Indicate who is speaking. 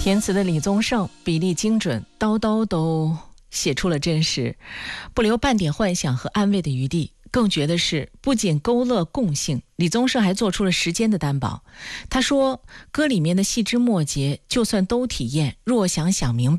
Speaker 1: 填词的李宗盛比例精准，刀刀都写出了真实，不留半点幻想和安慰的余地。更绝的是，不仅勾勒共性，李宗盛还做出了时间的担保。他说，歌里面的细枝末节，就算都体验，若想想明白